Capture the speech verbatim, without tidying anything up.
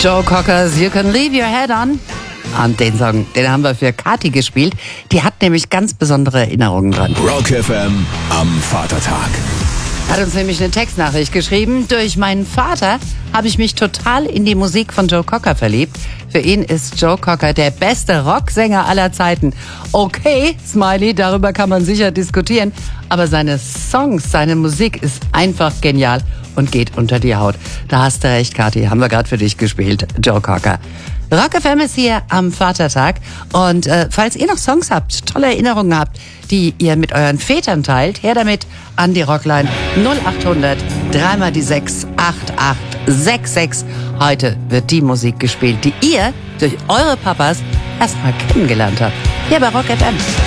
Joe Cocker's You Can Leave Your Head On. Und den Song, den haben wir für Kathi gespielt. Die hat nämlich ganz besondere Erinnerungen dran. Rock F M am Vatertag. Hat uns nämlich eine Textnachricht geschrieben. Durch meinen Vater habe ich mich total in die Musik von Joe Cocker verliebt. Für ihn ist Joe Cocker der beste Rocksänger aller Zeiten. Okay, Smiley, darüber kann man sicher diskutieren. Aber seine Songs, seine Musik ist einfach genial und geht unter die Haut. Da hast du recht, Kathi. Haben wir gerade für dich gespielt, Joe Cocker. Rock F M ist hier am Vatertag. Und äh, falls ihr noch Songs habt, tolle Erinnerungen habt, die ihr mit euren Vätern teilt, her damit an die Rockline null acht hundert drei mal die sechs acht acht sechs sechs. Heute wird die Musik gespielt, die ihr durch eure Papas erstmal kennengelernt habt. Hier bei Rock F M.